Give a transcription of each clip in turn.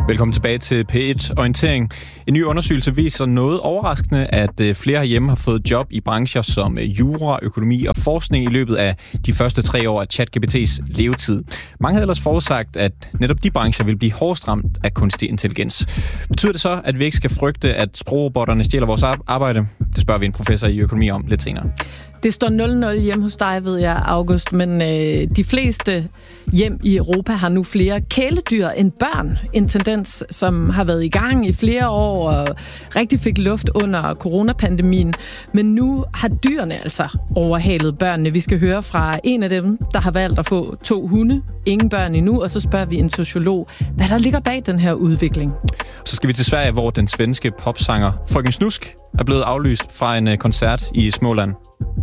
Velkommen tilbage til P1 Orientering. En ny undersøgelse viser noget overraskende, at flere herhjemme har fået job i brancher som jura, økonomi og forskning i løbet af de første 3 år af ChatGPT's levetid. Mange havde ellers forudsagt, at netop de brancher vil blive hårdest ramt af kunstig intelligens. Betyder det så, at vi ikke skal frygte, at sprogrobotterne stjæler vores arbejde? Det spørger vi en professor i økonomi om lidt senere. Det står 0-0 hjemme hos dig, ved jeg, August, men de fleste hjem i Europa har nu flere kæledyr end børn. En tendens, som har været i gang i flere år og rigtig fik luft under coronapandemien. Men nu har dyrene altså overhalet børnene. Vi skal høre fra en af dem, der har valgt at få 2 hunde. Ingen børn endnu, og så spørger vi en sociolog, hvad der ligger bag den her udvikling. Så skal vi til Sverige, hvor den svenske popsanger Frøken Snusk er blevet aflyst fra en koncert i Småland.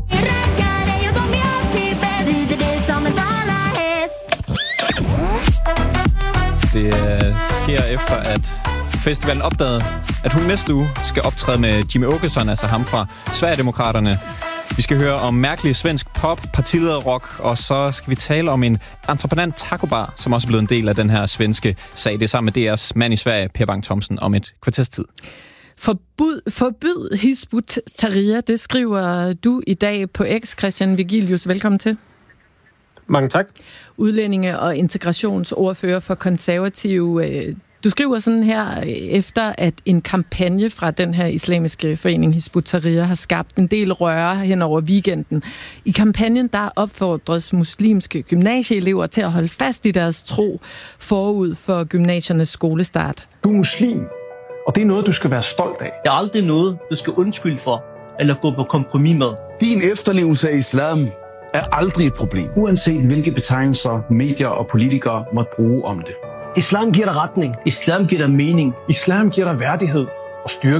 Det sker efter, at festivalen opdagede, at hun næste uge skal optræde med Jimmie Åkesson, altså ham fra Sverigedemokraterne. Vi skal høre om mærkelig svensk pop, partilederrock, og så skal vi tale om en entreprenant tacobar, som også er blevet en del af den her svenske sag. Det er sammen med DR's mand i Sverige, Per Bang Thomsen, om et kvarters tid. Forbyd Hizb ut-Tahrir, det skriver du i dag på X. Christian Vigilius, velkommen til. Mange tak. Udlændinge- og integrationsordfører for Konservative. Du skriver sådan her, efter at en kampagne fra den her islamiske forening Hizb ut-Tahrir har skabt en del røre hen over weekenden. I kampagnen der opfordres muslimske gymnasieelever til at holde fast i deres tro forud for gymnasiernes skolestart. Du er muslim, og det er noget, du skal være stolt af. Det er aldrig noget, du skal undskylde for, eller gå på kompromis med. Din efterlevelse af islam er aldrig et problem. Uanset hvilke betegnelser medier og politikere måtte bruge om det. Islam giver dig retning. Islam giver dig mening. Islam giver dig værdighed og styrke.